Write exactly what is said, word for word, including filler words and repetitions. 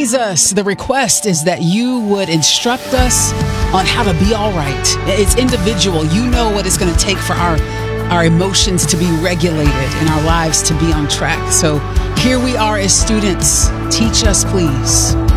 Jesus, the request is that you would instruct us on how to be all right. It's individual. You know what it's going to take for our, our emotions to be regulated and our lives to be on track. So here we are as students. Teach us, please.